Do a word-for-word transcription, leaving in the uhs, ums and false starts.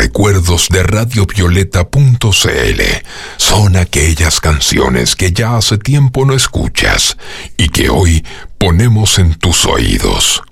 recuerdos de radio violeta punto c l son aquellas canciones que ya hace tiempo no escuchas y que hoy ponemos en tus oídos.